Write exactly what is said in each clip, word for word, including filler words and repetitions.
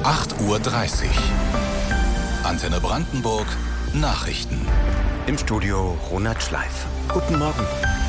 acht Uhr dreißig. Antenne Brandenburg Nachrichten. Im Studio Ronald Schleif. Guten Morgen.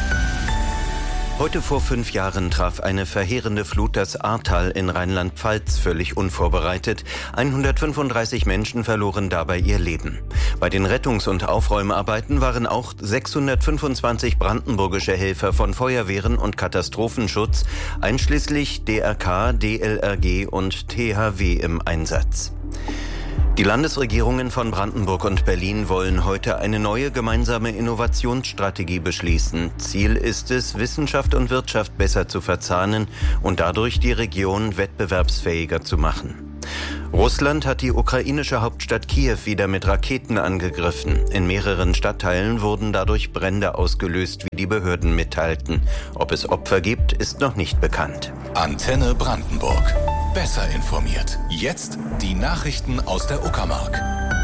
Heute vor fünf Jahren traf eine verheerende Flut das Ahrtal in Rheinland-Pfalz völlig unvorbereitet. hundertfünfunddreißig Menschen verloren dabei ihr Leben. Bei den Rettungs- und Aufräumarbeiten waren auch sechshundertfünfundzwanzig brandenburgische Helfer von Feuerwehren und Katastrophenschutz, einschließlich D R K, D L R G und T H W im Einsatz. Die Landesregierungen von Brandenburg und Berlin wollen heute eine neue gemeinsame Innovationsstrategie beschließen. Ziel ist es, Wissenschaft und Wirtschaft besser zu verzahnen und dadurch die Region wettbewerbsfähiger zu machen. Russland hat die ukrainische Hauptstadt Kiew wieder mit Raketen angegriffen. In mehreren Stadtteilen wurden dadurch Brände ausgelöst, wie die Behörden mitteilten. Ob es Opfer gibt, ist noch nicht bekannt. Antenne Brandenburg. Besser informiert. Jetzt die Nachrichten aus der Uckermark.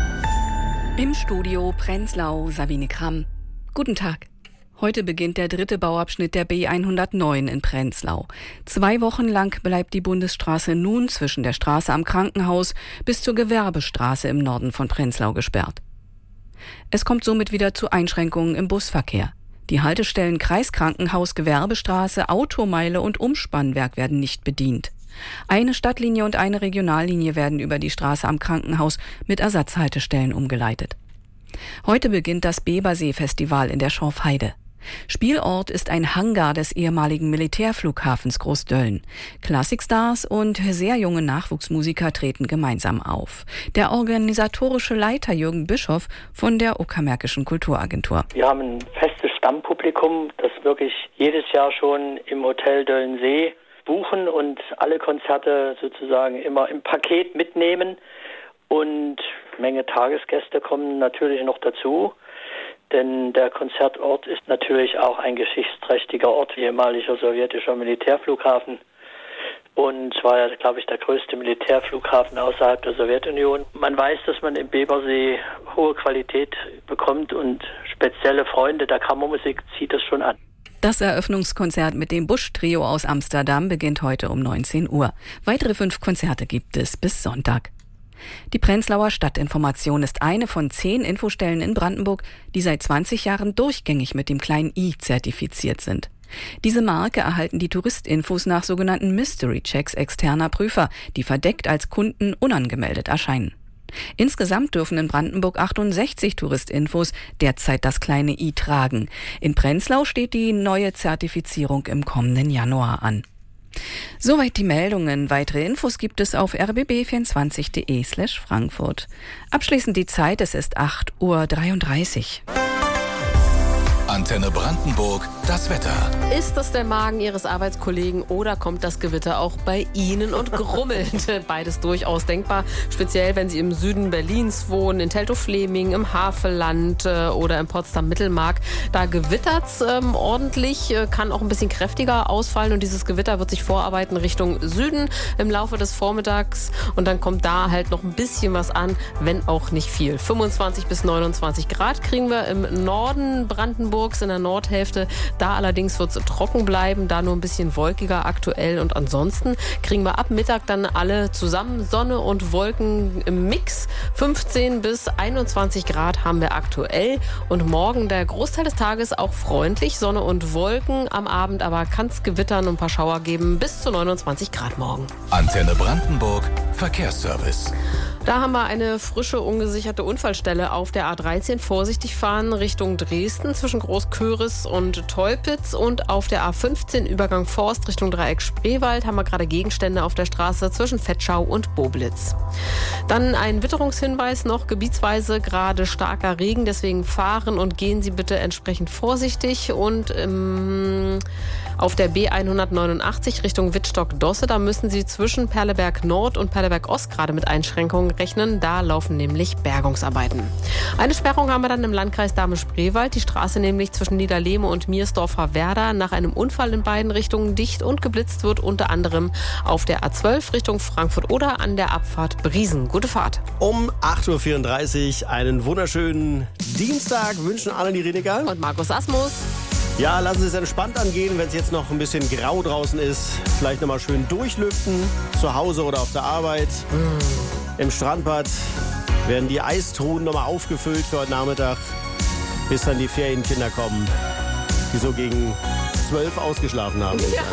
Im Studio Prenzlau, Sabine Kramm. Guten Tag. Heute beginnt der dritte Bauabschnitt der B hundertneun in Prenzlau. Zwei Wochen lang bleibt die Bundesstraße nun zwischen der Straße am Krankenhaus bis zur Gewerbestraße im Norden von Prenzlau gesperrt. Es kommt somit wieder zu Einschränkungen im Busverkehr. Die Haltestellen Kreiskrankenhaus, Gewerbestraße, Automeile und Umspannwerk werden nicht bedient. Eine Stadtlinie und eine Regionallinie werden über die Straße am Krankenhaus mit Ersatzhaltestellen umgeleitet. Heute beginnt das Bebersee-Festival in der Schorfheide. Spielort ist ein Hangar des ehemaligen Militärflughafens Großdölln. Klassikstars und sehr junge Nachwuchsmusiker treten gemeinsam auf. Der organisatorische Leiter Jürgen Bischoff von der Uckermärkischen Kulturagentur. Wir haben ein festes Stammpublikum, das wirklich jedes Jahr schon im Hotel Döllensee buchen und alle Konzerte sozusagen immer im Paket mitnehmen. Und eine Menge Tagesgäste kommen natürlich noch dazu, denn der Konzertort ist natürlich auch ein geschichtsträchtiger Ort, ehemaliger sowjetischer Militärflughafen. Und es war ja, glaube ich, der größte Militärflughafen außerhalb der Sowjetunion. Man weiß, dass man im Bebersee hohe Qualität bekommt und spezielle Freunde der Kammermusik zieht das schon an. Das Eröffnungskonzert mit dem Busch-Trio aus Amsterdam beginnt heute um neunzehn Uhr. Weitere fünf Konzerte gibt es bis Sonntag. Die Prenzlauer Stadtinformation ist eine von zehn Infostellen in Brandenburg, die seit zwanzig Jahren durchgängig mit dem kleinen i zertifiziert sind. Diese Marke erhalten die Touristinfos nach sogenannten Mystery-Checks externer Prüfer, die verdeckt als Kunden unangemeldet erscheinen. Insgesamt dürfen in Brandenburg achtundsechzig Touristinfos derzeit das kleine i tragen. In Prenzlau steht die neue Zertifizierung im kommenden Januar an. Soweit die Meldungen. Weitere Infos gibt es auf r b b vierundzwanzig punkt d e slash Frankfurt. Abschließend die Zeit, es ist acht Uhr dreiunddreißig. Antenne Brandenburg, das Wetter. Ist das der Magen Ihres Arbeitskollegen oder kommt das Gewitter auch bei Ihnen und grummelt? Beides durchaus denkbar, speziell wenn Sie im Süden Berlins wohnen, in Teltow-Fleming, im Havelland äh, oder im Potsdam-Mittelmark. Da gewittert's ähm, ordentlich, äh, kann auch ein bisschen kräftiger ausfallen und dieses Gewitter wird sich vorarbeiten Richtung Süden im Laufe des Vormittags und dann kommt da halt noch ein bisschen was an, wenn auch nicht viel. fünfundzwanzig bis neunundzwanzig Grad kriegen wir im Norden Brandenburgs, in der Nordhälfte. Da allerdings wird es trocken bleiben, da nur ein bisschen wolkiger aktuell und ansonsten kriegen wir ab Mittag dann alle zusammen Sonne und Wolken im Mix. fünfzehn bis einundzwanzig Grad haben wir aktuell und morgen der Großteil des Tages auch freundlich, Sonne und Wolken. Am Abend aber kann es gewittern und ein paar Schauer geben bis zu neunundzwanzig Grad morgen. Antenne Brandenburg, Verkehrsservice. Da haben wir eine frische, ungesicherte Unfallstelle auf der A dreizehn. Vorsichtig fahren Richtung Dresden zwischen Großköris und Teupitz und auf der A fünfzehn Übergang Forst Richtung Dreieck Spreewald haben wir gerade Gegenstände auf der Straße zwischen Vetschau und Boblitz. Dann ein Witterungshinweis noch, gebietsweise gerade starker Regen, deswegen fahren und gehen Sie bitte entsprechend vorsichtig und ähm, auf der B hundertneunundachtzig Richtung Wittstock-Dosse, da müssen Sie zwischen Perleberg Nord und Perleberg Ost gerade mit Einschränkungen rechnen. Da laufen nämlich Bergungsarbeiten. Eine Sperrung haben wir dann im Landkreis Dahme-Spreewald. Die Straße nämlich zwischen Niederlehme und Miersdorfer Werder nach einem Unfall in beiden Richtungen dicht und geblitzt wird, unter anderem auf der A zwölf Richtung Frankfurt oder an der Abfahrt Briesen. Gute Fahrt. Um acht Uhr vierunddreißig einen wunderschönen Dienstag wünschen Annelie Redeker und Markus Asmus. Ja, lassen Sie es entspannt angehen, wenn es jetzt noch ein bisschen grau draußen ist. Vielleicht nochmal schön durchlüften, zu Hause oder auf der Arbeit. Mm. Im Strandbad werden die Eistruhen nochmal aufgefüllt für heute Nachmittag, bis dann die Ferienkinder kommen, die so gegen zwölf ausgeschlafen haben. Ja,